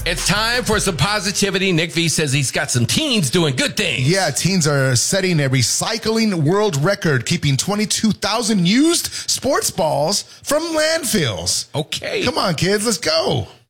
It's time for some positivity. Nick V says he's got some teens doing good things. Yeah, teens are setting a recycling world record, keeping 22,000 used sports balls from landfills. Okay. Come on, kids, let's go.